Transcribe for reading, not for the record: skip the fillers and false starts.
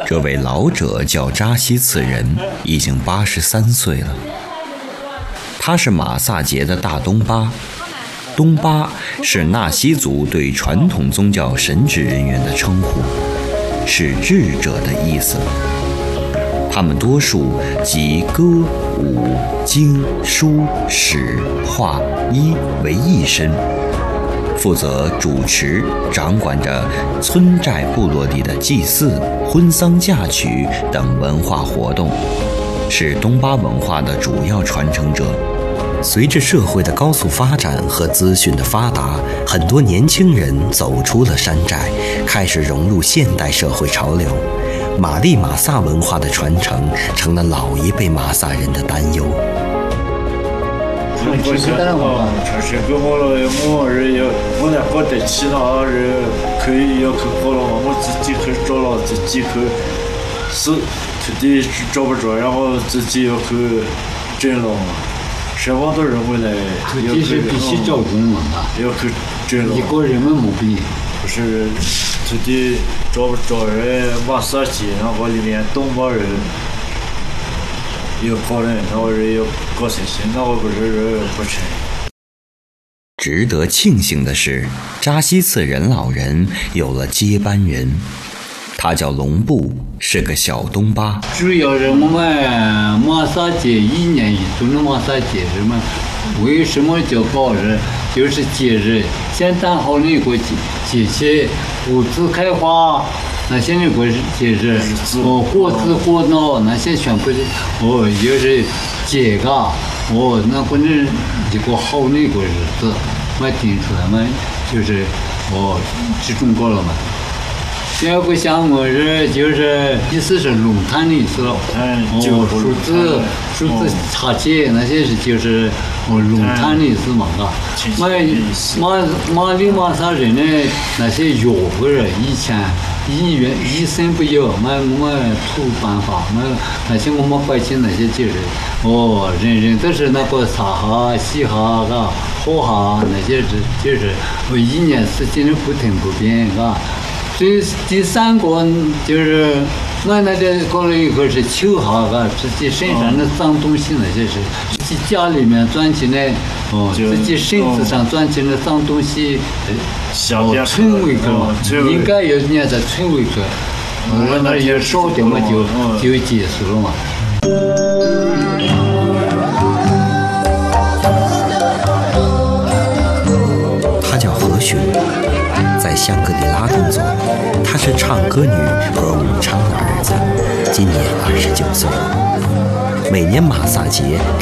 这位老者叫扎西次仁，已经83岁了。他是马萨节的大东巴。东巴是纳西族对传统宗教神职人员的称呼，是智者的意思。他们多数集歌、舞、经、书、史、画、医为一身，负责主持、掌管着村寨部落里的祭祀、婚丧嫁娶等文化活动，是东巴文化的主要传承者。随着社会的高速发展和资讯的发达，很多年轻人走出了山寨，开始融入现代社会潮流。玛丽马萨文化的传承成了老一辈马萨人的担忧。 我来搞得其他人可以要去搞了，我自己去找了，自己去是土地找不着，然后自己要去挣了。什么都认为呢？ 土地是必须找工嘛， 要去挣了。 一个人们没必。 不是土地找不着人，马萨节，然后里面东巴人要搞人，然后人要搞才行，那我不是人不成。 值得庆幸的是，扎西次仁老人有了接班人，他叫龙布，是个小东巴。 主要是我们马萨节1年一度的马萨节日嘛，为什么叫搞日？就是节日，先谈好那个节气，物资开花，那些那个节日，果子果脑那些全部就是节嘎，那可能一个好那个日子，我定出来嘛，就是集中过了嘛。第二个项目就是意思是龙潭的意思了，数字插节那些是就是龙潭的意思嘛，马里马萨人呢那些药物人以前医生不有，我们土办法，那些我们怀起那些就是人都是那个撒哈、西哈嘎、火哈那些就是1年4季的不停不变嘎。第3个就是我那个搞了一个是秋哈嘎，自己身上的脏东西那些是自己家里面钻起来，自己身子上钻起来脏东西，存回去嘛，应该有人在存回去，我那也少点嘛就结束了嘛。 他叫何雄，在香格里拉工作，他是唱歌女和武昌的儿子，今年29岁。每年马萨节，